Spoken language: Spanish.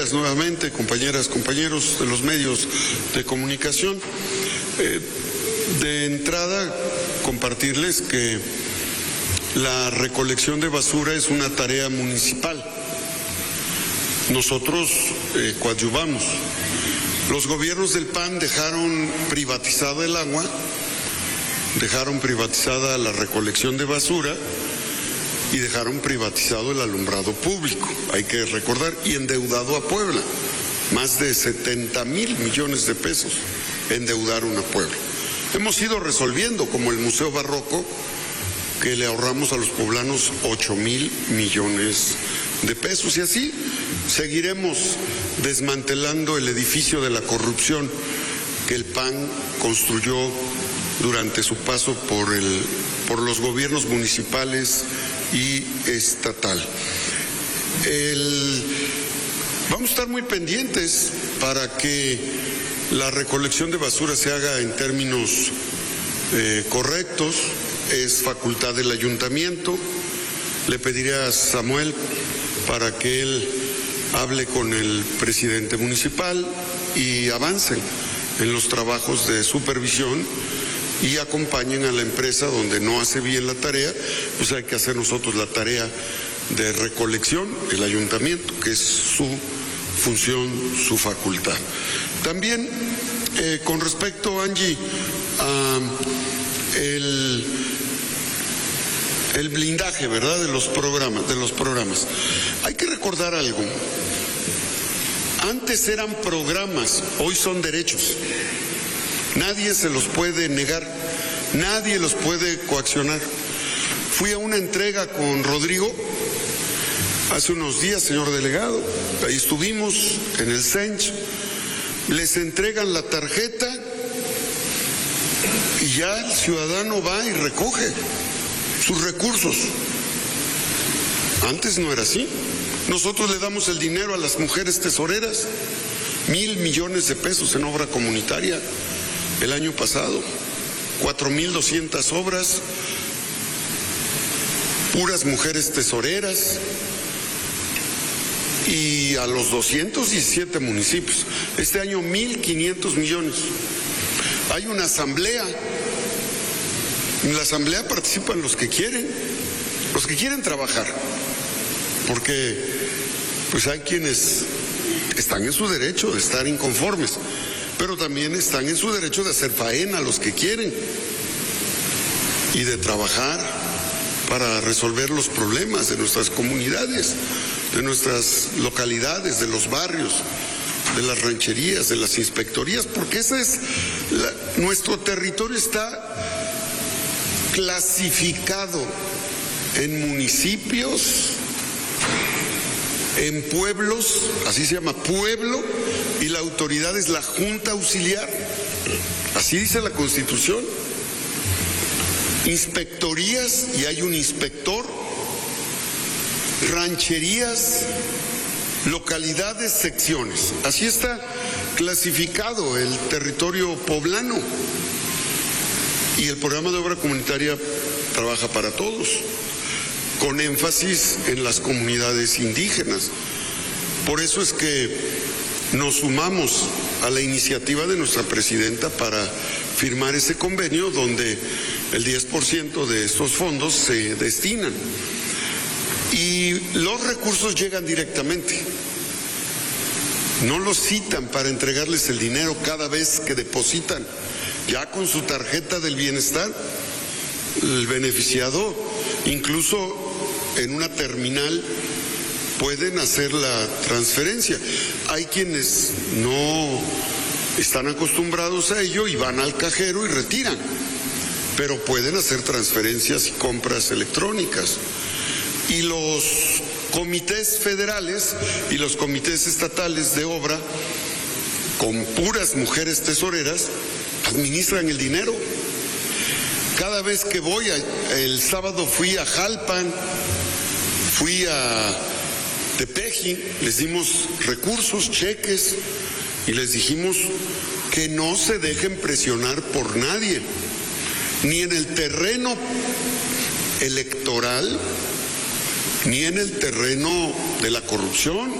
días nuevamente, compañeras, compañeros de los medios de comunicación. De entrada, compartirles que la recolección de basura es una tarea municipal. Nosotros coadyuvamos. Los gobiernos del PAN dejaron privatizada el agua, dejaron privatizada la recolección de basura y dejaron privatizado el alumbrado público, hay que recordar, y endeudado a Puebla. Más de 70,000 millones de pesos endeudaron a Puebla. Hemos ido resolviendo, como el Museo Barroco, que le ahorramos a los poblanos 8,000 millones de pesos, y así seguiremos desmantelando el edificio de la corrupción que el PAN construyó durante su paso por los gobiernos municipales y estatal. Vamos a estar muy pendientes para que la recolección de basura se haga en términos correctos. Es facultad del ayuntamiento. Le pediré a Samuel para que él hable con el presidente municipal y avancen en los trabajos de supervisión y acompañen a la empresa donde no hace bien la tarea. Pues hay que hacer nosotros la tarea de recolección, el ayuntamiento, que es su función, su facultad. También con respecto, Angie, a el blindaje, ¿verdad?, de los programas. Hay que recordar algo. Antes eran programas, hoy son derechos. Nadie se los puede negar, nadie los puede coaccionar. Fui a una entrega con Rodrigo hace unos días, señor delegado, ahí estuvimos en el CENCH, les entregan la tarjeta y ya el ciudadano va y recoge sus recursos. Antes no era así. Nosotros le damos el dinero a las mujeres tesoreras, 1,000 millones de pesos en obra comunitaria el año pasado, 4,200 obras, puras mujeres tesoreras, y a los 217 municipios. Este año 1,500 millones. Hay una asamblea. En la asamblea participan los que quieren trabajar, porque pues hay quienes están en su derecho de estar inconformes, pero también están en su derecho de hacer faena los que quieren y de trabajar para resolver los problemas de nuestras comunidades, de nuestras localidades, de los barrios, de las rancherías, de las inspectorías, porque esa es nuestro territorio está clasificado en municipios, en pueblos, así se llama pueblo, y la autoridad es la Junta Auxiliar, así dice la Constitución. Inspectorías, y hay un inspector, rancherías, localidades, secciones. Así está clasificado el territorio poblano. Y el programa de obra comunitaria trabaja para todos, con énfasis en las comunidades indígenas. Por eso es que nos sumamos a la iniciativa de nuestra presidenta para firmar ese convenio donde el 10% de estos fondos se destinan. Y los recursos llegan directamente. No los citan para entregarles el dinero cada vez que depositan. Ya con su tarjeta del bienestar, el beneficiado, incluso en una terminal, pueden hacer la transferencia. Hay quienes no están acostumbrados a ello y van al cajero y retiran, pero pueden hacer transferencias y compras electrónicas. Y los comités federales y los comités estatales de obra, con puras mujeres tesoreras, administran el dinero. Cada vez que voy, el sábado fui a Jalpan, fui a Tepeji, les dimos recursos, cheques, y les dijimos que no se dejen presionar por nadie, ni en el terreno electoral, ni en el terreno de la corrupción.